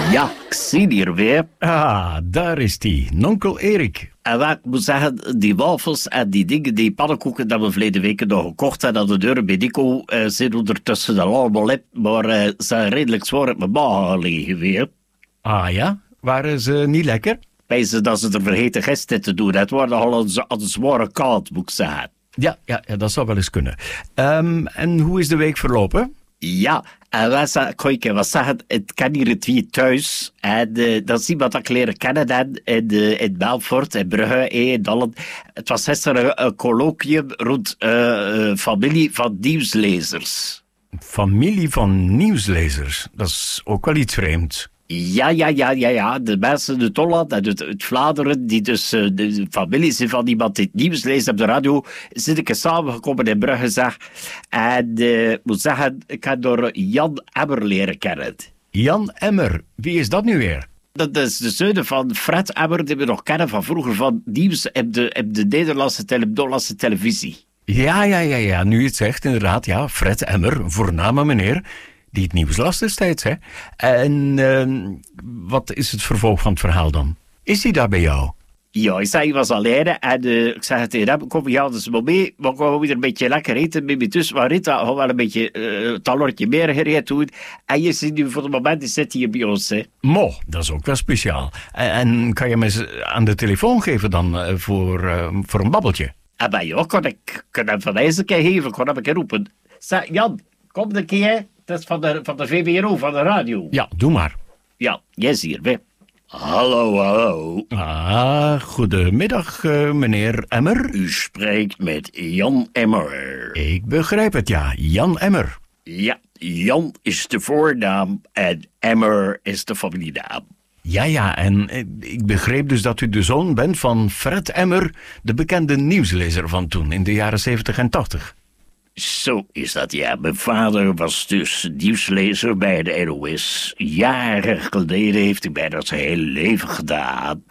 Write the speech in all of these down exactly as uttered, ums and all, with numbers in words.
Ja, ik zie hier weer. Ah, daar is die, nonkel Erik. En wat ik moet zeggen, die wafels en die dingen, die pannenkoeken dat we verleden weken nog gekocht hebben aan de deur bij Nico, uh, zijn ondertussen de allemaal op, maar uh, ze zijn redelijk zwaar op mijn maag gelegen weer. Ah ja, waren ze niet lekker? Wijzen dat ze er vergeten gisteren te doen. Het wordt al een, een zware kant, moet ik zeggen. Ja, ja, ja, dat zou wel eens kunnen. Um, en hoe is de week verlopen? Ja, en wat zeg, kan ik wat zeggen, ik ken hier het wie thuis. En uh, dat is iemand dat ik leren kennen dan, in, uh, in Belfort, in Brugge, in Dallen. Het was gisteren een, een colloquium rond uh, familie van nieuwslezers. Familie van nieuwslezers, dat is ook wel iets vreemds. Ja, ja, ja, ja, ja. De mensen uit Holland en uit, uit Vlaanderen, die dus uh, de familie zijn van iemand die het nieuws leest op de radio, zit ik samengekomen in Brugge, zeg. En uh, ik moet zeggen, ik heb door Jan Emmer leren kennen. Jan Emmer, wie is dat nu weer? Dat is de zoon van Fred Emmer, die we nog kennen van vroeger van nieuws op de, op de Nederlandse, tele, Nederlandse televisie. Ja, ja, ja, ja, nu je het zegt, inderdaad, ja, Fred Emmer, voorname meneer, die het nieuws las destijds, hè. En uh, wat is het vervolg van het verhaal dan? Is hij daar bij jou? Ja, ik zei, hij was alleen en uh, ik zei tegen hem, kom je anders maar mee, maar gaan we weer een beetje lekker eten met me tussen, maar Rita gaat wel een beetje uh, een talortje meer gereed doen. En je ziet nu voor het moment, die zit hier bij ons, hè. Mo, dat is ook wel speciaal. En, en kan je me eens aan de telefoon geven dan uh, voor, uh, voor een babbeltje? En bij jou kan ik kan hem van deze keer geven, kan hem een keer roepen. Zeg, Jan, kom een keer. Dat is van de, van de V V R O, van de radio. Ja, doe maar. Ja, jij is hier, hè. Hallo, hallo. Ah, goedemiddag, uh, meneer Emmer. U spreekt met Jan Emmer. Ik begrijp het, ja. Jan Emmer. Ja, Jan is de voornaam en Emmer is de familienaam. Ja, ja, en ik begreep dus dat u de zoon bent van Fred Emmer, de bekende nieuwslezer van toen, in de jaren zeventig en tachtig. Zo is dat, ja. Mijn vader was dus nieuwslezer bij de N O S. Jaren geleden heeft hij bijna zijn hele leven gedaan.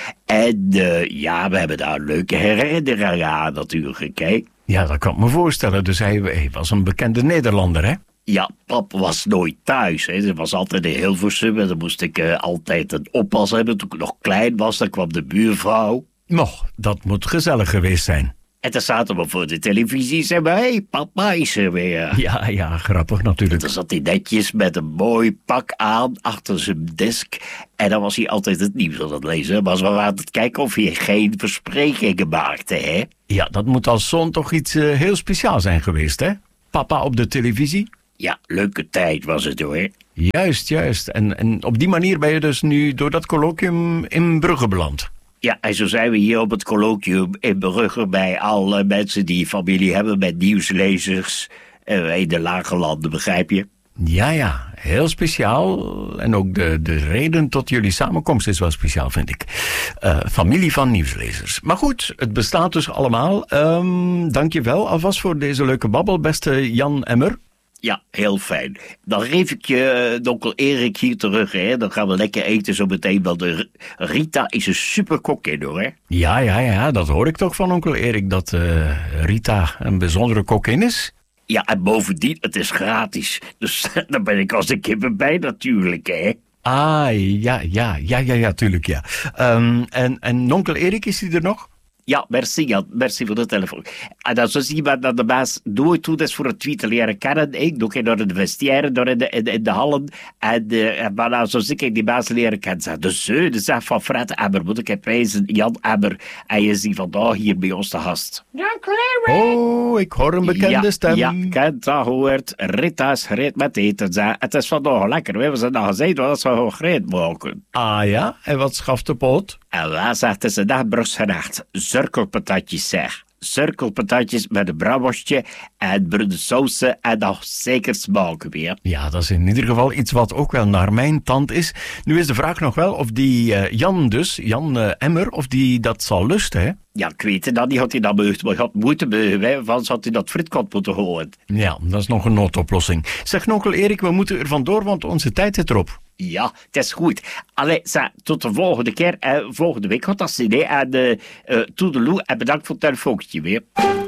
En uh, ja, we hebben daar leuke herinneringen aan natuurlijk, hè. Ja, dat kan ik me voorstellen. Dus hij, hij was een bekende Nederlander, hè? Ja, pap was nooit thuis. Hè. Ze was altijd in Hilversum en dan moest ik uh, altijd een oppas hebben. Toen ik nog klein was, dan kwam de buurvrouw. Nog, dat moet gezellig geweest zijn. En dan zaten we voor de televisie en zeiden we, hé, hey, papa is er weer. Ja, ja, grappig natuurlijk. Dan zat hij netjes met een mooi pak aan achter zijn desk. En dan was hij altijd het nieuws aan het lezen. Maar we waren aan het kijken of hij geen versprekingen maakte, hè? Ja, dat moet als zoon toch iets uh, heel speciaals zijn geweest, hè? Papa op de televisie? Ja, leuke tijd was het, hoor. Juist, juist. En, en op die manier ben je dus nu door dat colloquium in Brugge beland. Ja, en zo zijn we hier op het colloquium in Brugge bij alle mensen die familie hebben met nieuwslezers uh, in de lage landen, begrijp je? Ja, ja, heel speciaal. En ook de, de reden tot jullie samenkomst is wel speciaal, vind ik. Uh, familie van nieuwslezers. Maar goed, het bestaat dus allemaal. Um, Dank je wel alvast voor deze leuke babbel, beste Jan Emmer. Ja, heel fijn. Dan geef ik je uh, onkel Erik hier terug, hè. Dan gaan we lekker eten zo meteen, want de Rita is een super kokkin, hoor, hè. Ja, ja, ja, dat hoor ik toch van onkel Erik, dat uh, Rita een bijzondere kokkin is. Ja, en bovendien, het is gratis. Dus daar ben ik als een kippen bij natuurlijk, hè. Ah, ja, ja, ja, ja, ja, tuurlijk, ja. Um, en, en onkel Erik, is hij er nog? Ja, merci Jan, merci voor de telefoon. En dan zo zie je dat de baas doe ik toe, dat is voor het tweet te leren kennen. Ik doe door de vestiaire, door in de, in de, in de hallen. En, uh, maar nou, zo zie ik die baas leren kennen. De zoon zeg van Fred Emmer, moet ik het wijzen, Jan Emmer. En je ziet vandaag hier bij ons te gast. Dank u, Erik. Oh, ik hoor een bekende ja, stem. Ja, ik heb het al gehoord. Rita is gereed met eten. Zeg. Het is vandaag lekker. We hebben ze nog gezegd dat ze gewoon gereed mogen. Ah ja, en wat schaft de pot? En waar zegt ze dat bruggerecht? Zirkelpatatjes, zeg. Cirkelpatatjes met een brouwworstje en bruine sausen en nog zeker smaken weer. Ja, dat is in ieder geval iets wat ook wel naar mijn tand is. Nu is de vraag nog wel of die uh, Jan dus, Jan uh, Emmer, of die dat zal lusten, hè? Ja, ik weet het, die had hij dat beugd, maar hij had moeten beugden, anders had hij dat fritkot moeten houden. Ja, dat is nog een noodoplossing. Zeg, onkel Erik, we moeten er vandoor, want onze tijd zit erop. Ja, het is goed. Allee, zeg, tot de volgende keer. Eh, volgende week gaat dat zin, hè. En uh, uh, toedeloe en bedankt voor het telefoontje weer.